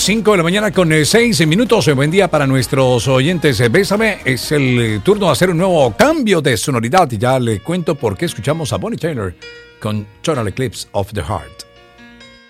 5 de la mañana con 6 minutos. Buen día para nuestros oyentes. Bésame, es el turno de hacer un nuevo cambio de sonoridad. Y ya le cuento por qué escuchamos a Bonnie Tyler con Total Eclipse of the Heart.